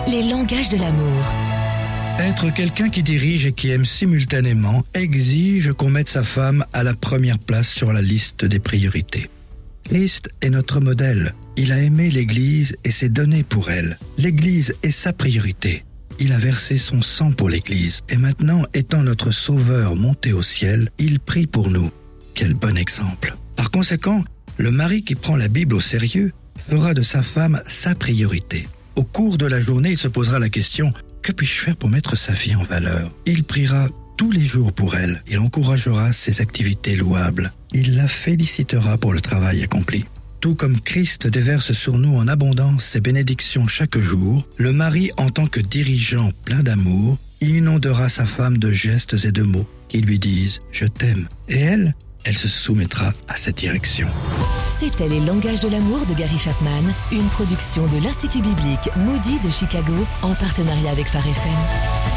Les langages de l'amour. Être quelqu'un qui dirige et qui aime simultanément exige qu'on mette sa femme à la première place sur la liste des priorités. Christ est notre modèle. Il a aimé l'Église et s'est donné pour elle. L'Église est sa priorité. Il a versé son sang pour l'Église et maintenant, étant notre Sauveur monté au ciel, il prie pour nous. Quel bon exemple. Par conséquent, le mari qui prend la Bible au sérieux fera de sa femme sa priorité. Au cours de la journée, il se posera la question « Que puis-je faire pour mettre sa vie en valeur ?» Il priera tous les jours pour elle. Il encouragera ses activités louables. Il la félicitera pour le travail accompli. Tout comme Christ déverse sur nous en abondance ses bénédictions chaque jour, le mari, en tant que dirigeant plein d'amour, inondera sa femme de gestes et de mots qui lui disent « Je t'aime ». Et elle se soumettra à cette direction. C'était Les langages de l'amour de Gary Chapman, une production de l'Institut biblique Moody de Chicago en partenariat avec Phare FM.